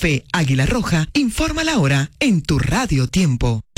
Café Águila Roja informa la hora en tu Radio Tiempo.